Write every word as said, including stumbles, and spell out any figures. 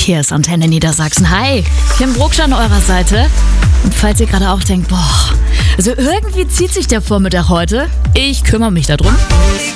Hier ist Antenne Niedersachsen. Hi, Kim Brucksch an eurer Seite. Und falls ihr gerade auch denkt, boah, also irgendwie zieht sich der Vormittag heute. Ich kümmere mich darum.